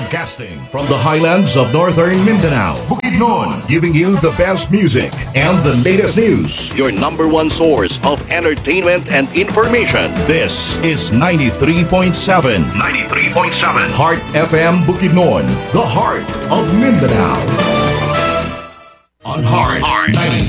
Broadcasting from the highlands of northern Mindanao, Bukidnon, giving you the best music and the latest news. Your number one source of entertainment and information. This is 93.7. 93.7. Heart FM Bukidnon, the heart of Mindanao. On Heart 93.7.